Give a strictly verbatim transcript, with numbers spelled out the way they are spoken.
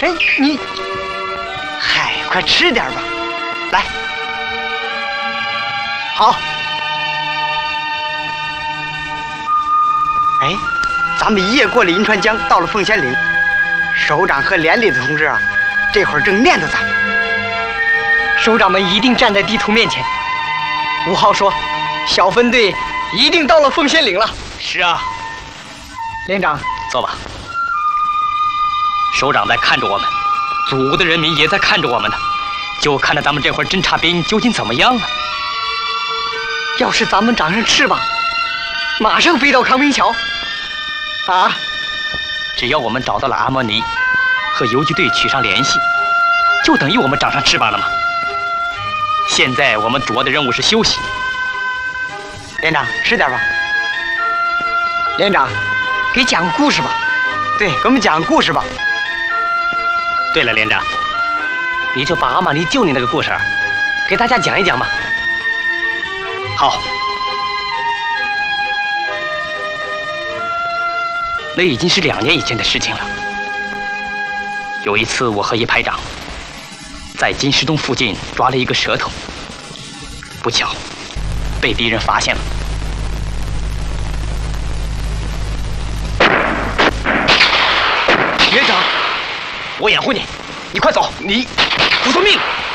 哎，你，嗨，快吃点吧，来。好。哎，咱们一夜过了银川江，到了凤仙岭。首长和连里的同志啊，这会儿正念着咱们。首长们一定站在地图面前。吴浩说，小分队一定到了凤仙岭了。 是啊。 连长， 坐吧。首长在看着我们，祖国的人民也在看着我们呢，就看着咱们这会儿侦察兵究竟怎么样啊？ 要是咱们长上翅膀，马上飞到康平桥。啊！ 只要我们找到了阿莫尼，和游击队取上联系，就等于我们长上翅膀了嘛。现在我们主要的任务是休息。 连长，吃点吧。连长，给讲个故事吧。对，给我们讲个故事吧。 对了，连长，你就把阿玛尼救你那个故事给大家讲一讲吧。好。那已经是两年以前的事情了。有一次，我和一排长在金石洞附近抓了一个蛇头，不巧被敌人发现了。连长，我掩护你，你快走！你，服从命令。